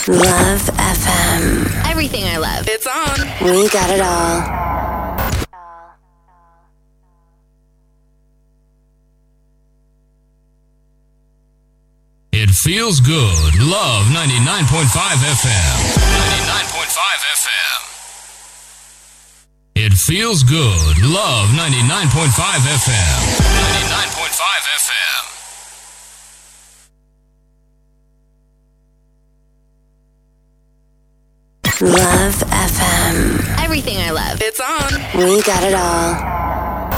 Love FM. Everything I love. It's on. We got it all. It feels good. Love 99.5 FM. 99.5 FM. It feels good. Love 99.5 FM. 99.5 FM. Love FM. Everything I love. It's on. We got it all.